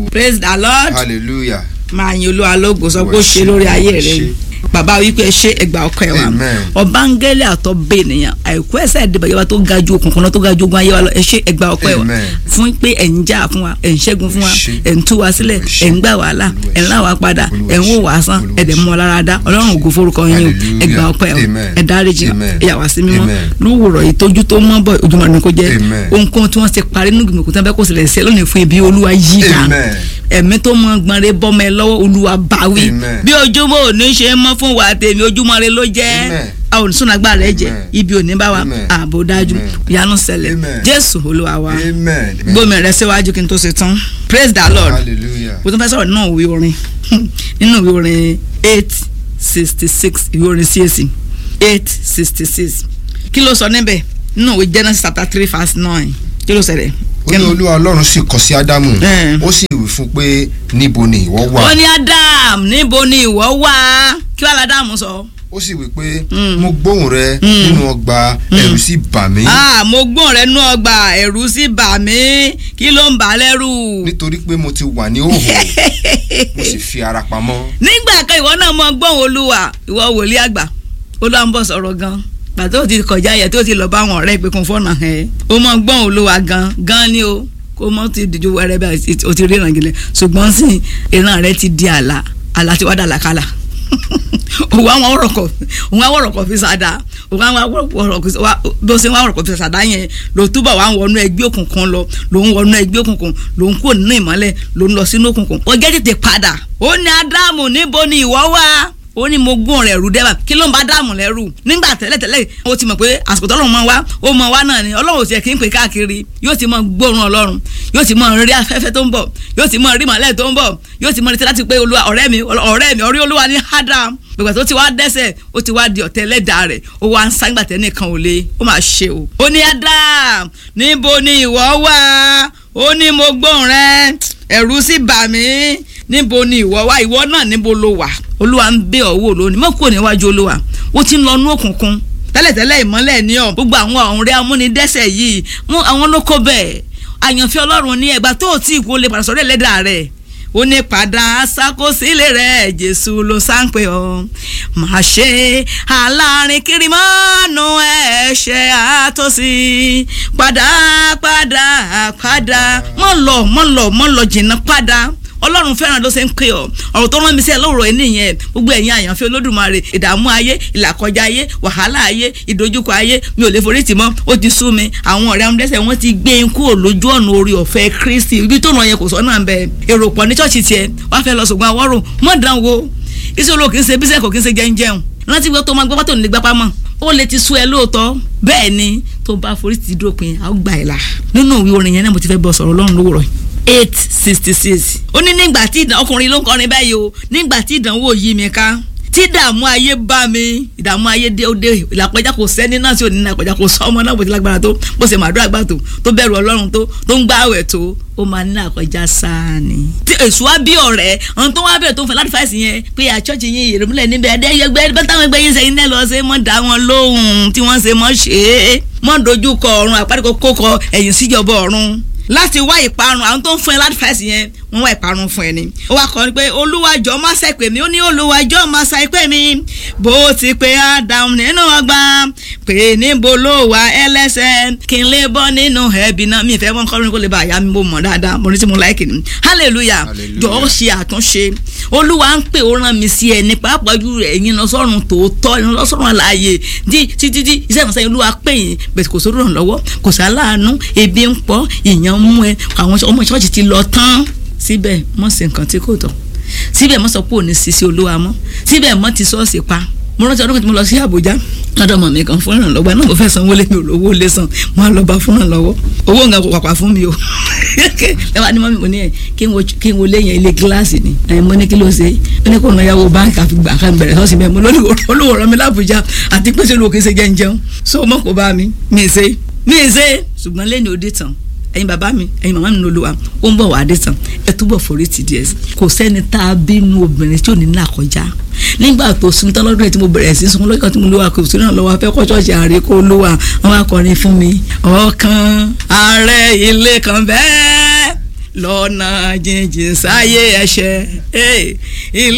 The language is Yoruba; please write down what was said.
praise the Lord. hallelujah. máa yin Olúwa lógo sọ pé ó ṣe lórí ayé rẹ bàbá wípé ẹ ṣe ẹgbà ọkọ ẹ wa ọbángẹlẹ àtọbẹ ènìyàn àìkú ẹsẹ ìdìbàjọba tó ga ju òkùnkùn náà tó ga ju ogun ayé wa lọ ẹ ṣe ẹgbà ọkọ ẹ wa fún pé ẹ ń jà fún wa ẹ ń ṣẹ́gun fún wa ẹ ń tú wa sílẹ̀ ẹ ń gbà wàhálà ẹ ń là wá padà ẹ ń wò wá sàn ẹ dẹ̀ mú ọ lára dá Ọlọ́run ògo forúkọ yín o ẹgbà ọkọ ẹ wa ẹ dáríjì ẹ yà wá sí mímọ́ lówùrọ̀ ìtọ́jú tó mọ́ bọ̀ ojúmọ́ ni kò jẹ́ ohunkóhun tí wọ́n ti parí nínú gbìmọ̀ kò tán bẹ́ẹ̀ kò sì lè ṣe lónìí fún ibi Olúwa yí dànù ẹ̀mí tó mọ gbọ̀nrẹ́ bọ́mọ ẹ lọ́wọ́ Olúwa báwí bí ojúmọ́ ò ní ṣe mọ́ fún wa tèmi ojúmọ́ rẹ ló jẹ́ a ò ní sún agbára rẹ jẹ ibi ò ní bá wa ààbò dájú ìyanu ṣẹlẹ̀ Jésù Olúwa wa gbómi rẹ síwájú kí n tó ṣe tán praise the Lord mo tún fẹ́ sọ̀rọ̀ nínú ìwé orin nínú ìwé orin 866 ìwé orin CAC 866 kí ló sọ níbẹ̀ nínú ìwé Genesis chapter 3 verse 9 kí ló ṣẹlẹ̀. ó ní Olúwa Ọlọ́run sì kọ sí Ádámù ó sì wí fún pé níbo ni ìwọ wà. ó ní Ádámù níbo ni ìwọ wà kí wàá l'Ádámù sọ. ó sì wí pé mo gbóhùn rẹ nínú ọgbà ẹ̀rù sì bà mí. mo gbóhùn rẹ nínú ọgbà ẹ̀rù sì bà mí kí ló ń bà á lẹ́rù. nítorí pé mo ti wà ní òhò mo sì fi ara pamọ́. nígbà kan ìwọ náà mọ gbóhùn Olúwa ìwọ wòlíì àgbà Olúwa ń bọ̀ sọ̀rọ̀ gan pàtó ti kọjá yẹ tó ti lọ bá àwọn ọ̀rẹ́ ìpè kún fọ́nà ẹ̀ ó mọ gbọ́n Olúwa gan ni o kó mọ ti dìjú wẹrẹ bẹ́ẹ̀ o ti rí ìràngilẹ̀ ṣùgbọ́n sì ìran rẹ ti di àlà ti wá dà làkàlà òun àwọn ọ̀rọ̀kọ̀ fi sàdá òun àwọn ọ̀rọ̀kọ̀ bó ṣe ń wá ọ̀rọ̀kọ̀ fi sàdá yẹn ló túbọ̀ wá ń wọnú ẹgbẹ́ òkùnkùn lọ ló ń wọnú ẹgbẹ́ òkùnkùn ló ń kúrò nínú ìmọ́lẹ̀ ló ń lọ sínú òkùnkùn ó jẹ́ tètè padà ó ní Ádámù níbo ni ìwọ wà ó ní mo gún ọ̀rẹ́ ẹ̀rù dẹ́bà kí ló ń bá Ádámù lẹ́rù nígbà tẹ́lẹ̀tẹ́lẹ̀ ó ti mọ̀ pé àsìkò tó Ọlọ́run máa wá ó máa wá náà ni Ọlọ́run ò tiẹ̀ kí ń pè káàkiri yóò ti máa gbóòórùn Ọlọ́run yóò ti máa rí afẹ́fẹ́ tó ń bọ̀ yóò ti máa rí màlẹ́ tó ń bọ̀ yóò ti máa retí láti pé Olúwa ọ̀rẹ́ mi ọ̀rẹ́ Olúwa ní Ádámù gbogbo tó ti wá dẹ́ṣẹ̀ ó ti wá di ọ̀tẹ̀ ẹlẹ́dàá rẹ̀ ó wá ń sáńgbà tẹ́ nìkan ò lè ó máa ṣe o. ó ní Ádámù níbo ni ìwọ wà ó ní mo gbóhùn rẹ ẹ̀rù sì bà mí níbo ni ìwọ wà ìwọ náà níbo ló wà Olúwa ń bẹ̀ ọ́ wò lónìí mọ́ kúrò níwájú Olúwa ó ti ń lọ nú òkùnkùn tẹ́lẹ̀tẹ́lẹ̀ ìmọ́lẹ̀ ní ọ̀ gbogbo àwọn ọ̀rẹ́ amúnidẹ́ṣẹ̀ yìí àwọn ló kó bẹ́ẹ̀ àyànfẹ́ Ọlọ́run ní ẹgbà tó tí kò lè padà sọ́dọ̀ ẹlẹ́dàá rẹ̀ ó ní padà ṣàkósílẹ̀ rẹ̀ Jésù ló sáńpẹ́ ọ má ṣe alárin kiri mọ́nú ẹ̀ṣẹ̀ àtòsí padà mọ́ lọ jìnnà padà Ọlọ́run fẹ́ràn ló ṣe ń pè ọ́ ọ̀rọ̀ tó rán mi sí ẹ lóòrọ̀ ẹ nìyẹn gbogbo ẹ̀yin àyànfẹ́ Olódùmarè ìdààmú ayé ìlàkọjá ayé wàhálà ayé ìdojúkọ ayé mi ò lè forí tì mọ́ ó ti sú mi àwọn ọ̀rẹ́ amúdẹ́sẹ̀ wọ́n ti gbé ń kúrò lójú ọ̀nà orí ọ̀fẹ́ Kristi ibi tó ràn yẹn kò sọ́nà ń bẹ èrò pọ̀ ní ṣọ́ọ̀ṣì tiẹ̀ wàá fẹ́ lọ sògùn àwọ́rò mọ́ dán wo iṣẹ́ olóò kì í ṣe bíṣẹ́ kò kì í ṣe jẹun rántí gbọ́ tó máa gbọ́ pátó ní gbápá mọ́ ó lè ti sú ẹ lóòótọ́ bẹ́ẹ̀ ni tó bá forí ti dópin a ó gbà ẹ̀ là nínú ìwé orin yẹn náà mo ti fẹ́ bọ́ sọ̀rọ̀ Ọlọ́run lówùrọ̀ 866 ó ní nígbà tí ọkùnrin ló ń kọrin báyìí o nígbà tí ìdánwò yí mi ká tí ìdààmú ayé bá mi ìdààmú ayé dé ó dé ìlàkọjá kò sẹ́ni náà tí ò ní ìlàkọjá kò sọ ọmọ náà bó ti lágbára tó bó ṣe màdúrà gbà tó bẹ̀rù Ọlọ́run tó ń gbààwẹ̀ tó ó máa ní àkọjá sáà ni. tí èṣù wá bí ọ̀rẹ́ ọ̀hún tó wá bẹ̀rẹ̀ tó ń fẹ́ láti fàìsì yẹn pé àchọ́ọ̀chì yín ìrìnmúlẹ̀ níbẹ̀ ẹ̀dẹ́yẹgbẹ́ bẹ́ẹ̀ táwọn ẹgbẹ́ yín sẹ́yìn náà lọ ṣe mọ́ dá wọn lóhùn tí wọ́n ṣe mọ́ ṣe é mọ́ dojú kọ ọ̀run àpáríkọ kókọ ẹ̀yìn síjọba ọ̀run láti wá ìparun àwọn tó ń fún ẹ láti fàìsì yẹn wọ́n wá ìparun fún ẹ ni. ó wá kọ́ ni pé Olúwa jọ̀ọ́ má ṣe pè mí ó ní Olúwa jọ̀ọ́ má ṣe pè mí bó ti pe Ádámù nínú ọgbà pé níbo ló wà ẹlẹ́ṣẹ̀ kí n lè bọ́ nínú ẹ̀bi náà mi ìfẹ́ wọn kọ́ kó lè bá àyà mi mo mọ̀ dáadáa mo ní tí mo láìkì ni hallelujah jọ̀ọ́ ṣe àtúnṣe Olúwa ń pè ó rán mi sí ẹ ní pàápàá jù ẹ̀yin lọ sọ́run tòótọ́ ẹ̀yin lọ sọ́run àlàyé títí iṣẹ́ ìfọ̀sẹ́ Olúwa pè yín bẹ̀rẹ̀ kò sóró ràn lọ́wọ́ kò sí aláàánú ebi ń pọ̀ ìyàn mú ẹ àwọn ọmọ ìṣọ́ọ̀ṣì ti lọ tán síbẹ̀ mọ̀ sí nǹkan tí kò tọ́ síbẹ̀ mọ̀ sọ pé òní sisi Olúwa mọ́ síbẹ̀ mọ̀ ti ṣọ́ọ̀ṣì pa mo rántí ọdún kan tí mo lọ sí Àbújá lọ́dọ̀ mọ̀ mi kan fún ìrànlọ́wọ́ náà mo fẹ́ sanwó lé mi ò lówó lé san mo á lọ bá fún ìrànlọ́wọ́ owó nǹkan kò pàpà fún mi o lẹ́wọ̀n ni mọ́mí mo ní ẹ̀ kí n wo léyìn ilé kíláàsì ni mo ní kí ló ṣe ó ní kó náà yàwó báńkì àfigbà kan bẹ̀rẹ̀ sọ́ọ̀sì bẹ́ẹ̀ mo olówó rán mi l'Àbújá àti pèsè olówó kì í ṣe jẹun so mọ́ kó bá mi ṣe ṣùgbọ́n lẹ́yìn òde tán ẹ̀yin bàbá mi ẹ̀yin màmá mi ní Olúwa ó ń bọ̀ wá dé tán ẹ túbọ̀ forí ti díẹ̀ kò sẹ́ni tá a bínú obìnrin tí ò ní là kọjá nígbà tó sun tán lọ́dún ẹ̀ tí mo bẹ̀rẹ̀ sí sun lọ́jọ́ tí mo lówà kò sí náà lọ́wọ́ afẹ́ kọ́ ṣọ́ọ̀ṣì ààrẹ kó lówà wọ́n wá kọrin fún mi ọ̀kan ààrẹ ilé kan bẹ́ẹ̀ lọ́nà jìnjìn sáyé ẹ̀ṣẹ̀ ilé